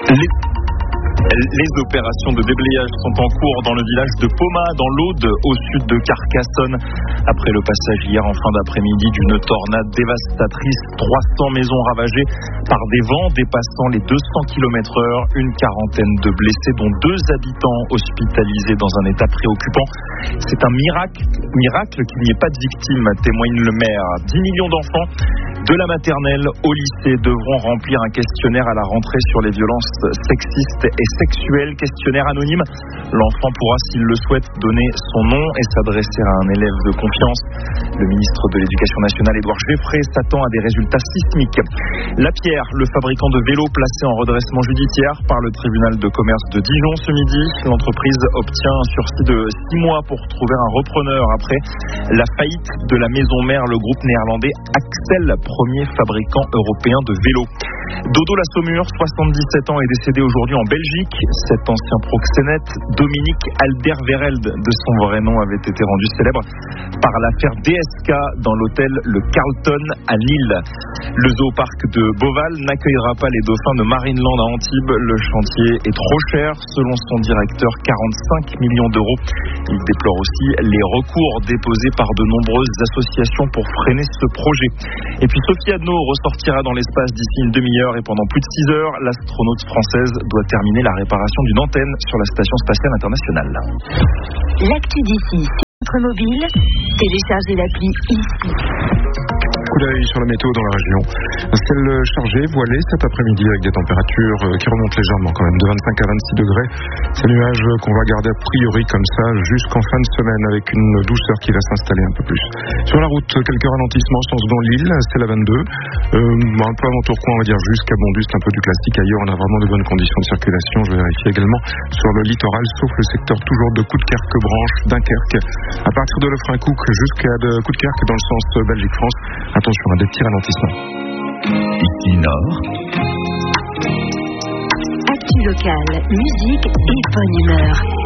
Les opérations de déblayage sont en cours dans le village de Poma, dans l'Aude, au sud de Carcassonne. Après le passage hier en fin d'après-midi d'une tornade dévastatrice, 300 maisons ravagées par des vents dépassant les 200 km/h, une quarantaine de blessés, dont 2 habitants hospitalisés dans un état préoccupant. C'est un miracle qu'il n'y ait pas de victimes, témoigne le maire. 10 millions d'enfants, de la maternelle au lycée, devront remplir un questionnaire à la rentrée sur les violences sexistes et sexuelles. Questionnaire anonyme. L'enfant pourra, s'il le souhaite, donner son nom et s'adresser à un élève de confiance. Le ministre de l'Éducation nationale, Édouard Geoffrey, s'attend à des résultats sismiques. La Pierre, le fabricant de vélos placé en redressement judiciaire par le tribunal de commerce de Dijon ce midi. L'entreprise obtient un sursis de 6 mois pour trouver un repreneur après la faillite de la maison mère, le groupe néerlandais Axel, premier fabricant européen de vélos. Dodo la Saumur, 77 ans, est décédé aujourd'hui en Belgique. Cet ancien proxénète, Dominique Alderweireld, de son vrai nom, avait été rendu célèbre par l'affaire DSK dans l'hôtel Le Carlton à Lille. Le zooparc de Beauval n'accueillera pas les dauphins de Marineland à Antibes. Le chantier est trop cher, selon son directeur, 45 millions d'euros. Il déplore aussi les recours déposés par de nombreuses associations pour freiner ce projet. Et puis Sophie Adno ressortira dans l'espace d'ici une demi-heure et pendant plus de 6 heures, l'astronaute française doit terminer la réparation d'une antenne sur la Station spatiale internationale. L'actu d'ici, sur votre mobile, téléchargez l'appli ici. Coup d'œil sur la météo dans la région. Un ciel chargé, voilé cet après-midi avec des températures qui remontent légèrement quand même, de 25 à 26 degrés. Ces nuages qu'on va garder a priori comme ça jusqu'en fin de semaine avec une douceur qui va s'installer un peu plus. Sur la route, quelques ralentissements sens dans Lille, c'est la 22. Un peu avant Tourcoing, on va dire jusqu'à Bondu, c'est un peu du classique. Ailleurs, on a vraiment de bonnes conditions de circulation. Je vais vérifier également sur le littoral, sauf le secteur toujours de Coudekerque-Branche, Dunkerque. À partir de Lefrancouc jusqu'à Coudekerque dans le sens Belgique-France. Attention à des petits ralentissements. Ici Nord. Actu locale, musique et bonne humeur.